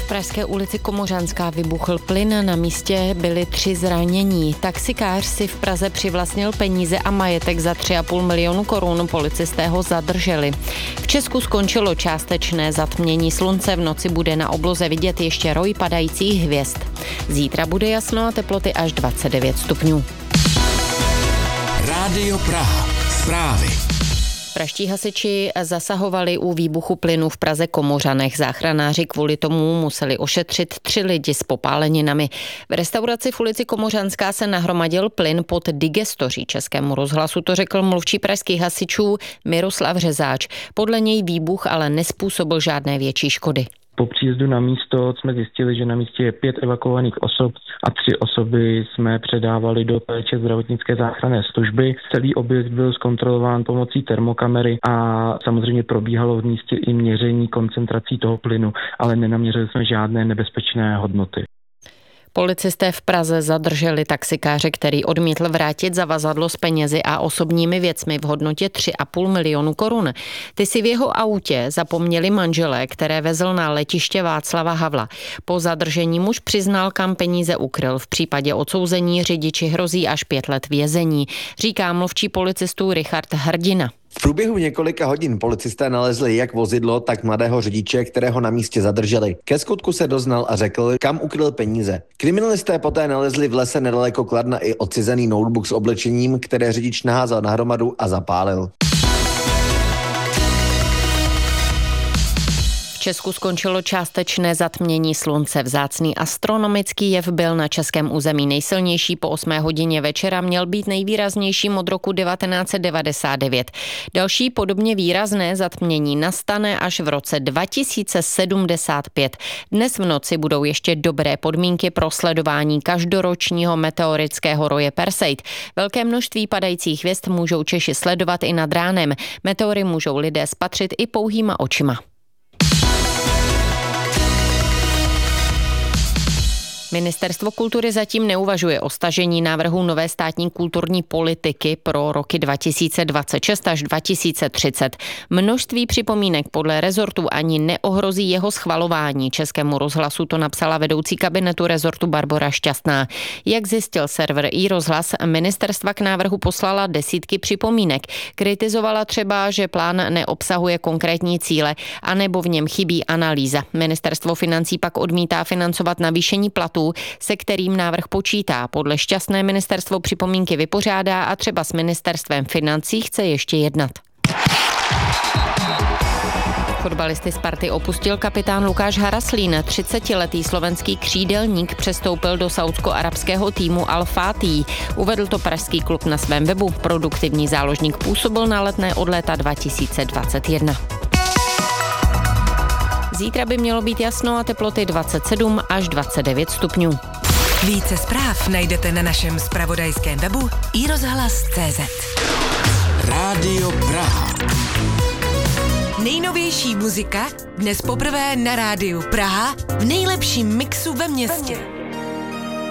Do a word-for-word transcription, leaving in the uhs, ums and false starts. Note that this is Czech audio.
pražské ulici Komořanská vybuchl plyn, na místě byli tři zranění. Taxikář si v Praze přivlastnil peníze a majetek za tři a půl milionu korun, policisté ho zadrželi. V Česku skončilo částečné zatmění slunce, v noci bude na obloze vidět ještě roj padajících hvězd. Zítra bude jasno a teploty až dvacet devět stupňů. Rádio Praha. Zprávy. Pražští hasiči zasahovali u výbuchu plynu v Praze Komořanech. Záchranáři kvůli tomu museli ošetřit tři lidi s popáleninami. V restauraci v ulici Komořanská se nahromadil plyn pod digestoří Českému rozhlasu, to řekl mluvčí pražských hasičů Miroslav Řezáč. Podle něj výbuch ale nezpůsobil žádné větší škody. Po příjezdu na místo jsme zjistili, že na místě je pět evakuovaných osob a tři osoby jsme předávali do péče zdravotnické záchranné služby. Celý objekt byl zkontrolován pomocí termokamery a samozřejmě probíhalo v místě i měření koncentrací toho plynu, ale nenaměřili jsme žádné nebezpečné hodnoty. Policisté v Praze zadrželi taxikáře, který odmítl vrátit zavazadlo s penězi a osobními věcmi v hodnotě tři a půl milionu korun. Ty si v jeho autě zapomněli manželé, které vezl na letiště Václava Havla. Po zadržení muž přiznal, kam peníze ukryl. V případě odsouzení řidiči hrozí až pět let vězení, říká mluvčí policistů Richard Hrdina. V průběhu několika hodin policisté nalezli jak vozidlo, tak mladého řidiče, kterého na místě zadrželi. Ke skutku se doznal a řekl, kam ukryl peníze. Kriminalisté poté nalezli v lese nedaleko Kladna i odcizený notebook s oblečením, které řidič naházal na hromadu a zapálil. V Česku skončilo částečné zatmění slunce. Vzácný astronomický jev byl na českém území nejsilnější. Po osmé hodině večera měl být nejvýraznějším od roku devatenáct set devadesát devět. Další podobně výrazné zatmění nastane až v roce dva tisíce sedmdesát pět. Dnes v noci budou ještě dobré podmínky pro sledování každoročního meteorického roje Perseid. Velké množství padajících hvězd můžou Češi sledovat i nad ránem. Meteory můžou lidé spatřit i pouhýma očima. Ministerstvo kultury zatím neuvažuje o stažení návrhu nové státní kulturní politiky pro roky dva tisíce dvacet šest až dva tisíce třicet. Množství připomínek podle rezortu ani neohrozí jeho schvalování. Českému rozhlasu to napsala vedoucí kabinetu rezortu Barbora Šťastná. Jak zjistil server iRozhlas, ministerstva k návrhu poslala desítky připomínek. Kritizovala třeba, že plán neobsahuje konkrétní cíle, anebo v něm chybí analýza. Ministerstvo financí pak odmítá financovat navýšení platů, se kterým návrh počítá. Podle Šťastné ministerstvo připomínky vypořádá a třeba s ministerstvem financí chce ještě jednat. Fotbalisty Sparty opustil kapitán Lukáš Haraslín. třicetiletý slovenský křídelník přestoupil do saúdsko-arabského týmu Al Fatih. Uvedl to pražský klub na svém webu. Produktivní záložník působil na Letné od léta dva tisíce dvacet jedna. Zítra by mělo být jasno a teploty dvacet sedm až dvacet devět stupňů. Více zpráv najdete na našem zpravodajském webu i rozhlas tečka cé zet. Rádio Praha. Nejnovější muzika dnes poprvé na Rádiu Praha v nejlepším mixu ve městě.